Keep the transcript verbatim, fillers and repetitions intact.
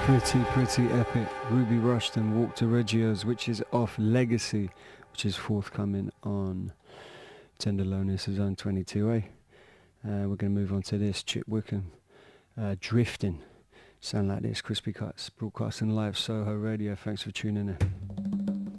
Pretty, pretty epic. Ruby Rushton, Walk to Reggio's, which is off Legacy, which is forthcoming on Tenderloin Zone twenty-two A. Uh, we're going to move on to this, Chip Wickham, uh, Drifting. Sound like this, Crispy Cuts, broadcasting live, Soho Radio. Thanks for tuning in.